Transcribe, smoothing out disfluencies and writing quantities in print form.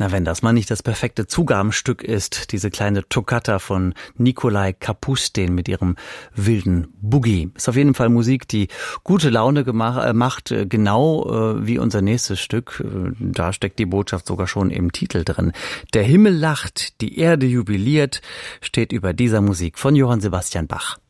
Na, wenn das mal nicht das perfekte Zugabenstück ist, diese kleine Toccata von Nikolai Kapustin mit ihrem wilden Boogie. Ist auf jeden Fall Musik, die gute Laune macht, genau wie unser nächstes Stück. Da steckt die Botschaft sogar schon im Titel drin. Der Himmel lacht, die Erde jubiliert, steht über dieser Musik von Johann Sebastian Bach.